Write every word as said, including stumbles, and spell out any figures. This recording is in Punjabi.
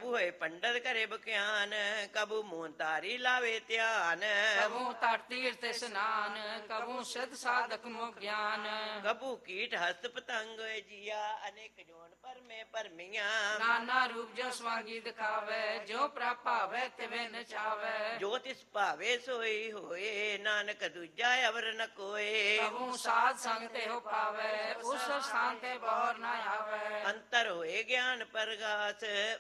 ਕਬੂ ਹੋਏ ਪੰਡਤ ਕਰੇ ਬਖਿਆਨ, ਕਬੂ ਮੂੰਹ ਤਾਰੀ ਲਾਵੇ ਧਿਆਨ, ਕਬੂ ਤਟ ਤੀਰਥ ਇਸਨਾਨ, ਕਬੂ ਸਿਧ ਸਾਧਕ ਮੁਖ ਗਿਆਨ, ਕਬੂ ਕੀਟ ਹਸਤ ਪਤੰਗ ਹੋਏ ਜੀਆ, ਅਨੇਕ ਜੋਨ ਪਰਮੇ ਪਰਮੀਆਂ, ਨਾਨਾ ਰੂਪ ਜੋ ਸਵਾਂਗੀ ਦਿਖਾਵੇ, ਜੋ ਪ੍ਰਭ ਭਾਵੇ ਤਿਵੇਂ ਨਚਾਵੇ, ਜੋ ਤਿਸ ਭਾਵੇ ਸੋਈ ਹੋਏ, ਨਾਨਕ ਦੂਜਾ ਅਵਰ ਨ ਕੋਏ, ਕਬੂ ਸਾਧ ਸੰਗ ਤੇ ਹੋ ਪਾਵੇ, ਉਸ ਸਥਾਨ ਤੇ ਬੋਰ ਨਾ ਆਵੇ, ਅੰਤਰ ਹੋਏ ਗਿਆਨ ਪ੍ਰਗਾਸ,